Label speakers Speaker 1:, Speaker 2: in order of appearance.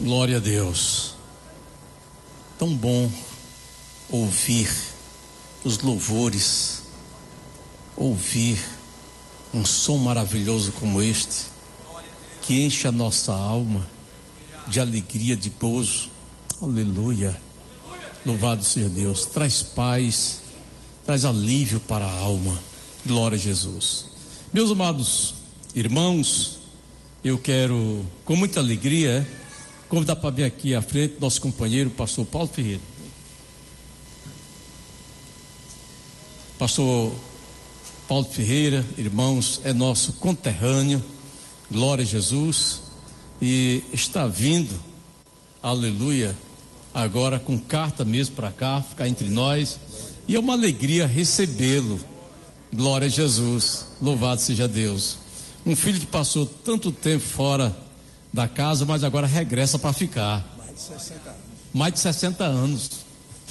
Speaker 1: Glória a Deus. Tão bom ouvir os louvores, ouvir um som maravilhoso como este, que enche a nossa alma de alegria, de gozo. Aleluia. Louvado seja Deus. Traz paz, traz alívio para a alma. Glória a Jesus. Meus amados irmãos, eu quero com muita alegria convidar para vir aqui à frente nosso companheiro, pastor Paulo Ferreira. Pastor Paulo Ferreira, irmãos, é nosso conterrâneo, glória a Jesus, e está vindo, aleluia, agora com carta mesmo para cá, ficar entre nós, e é uma alegria recebê-lo, glória a Jesus, louvado seja Deus. Um filho que passou tanto tempo fora da casa, mas agora regressa para ficar. Mais de 60 anos.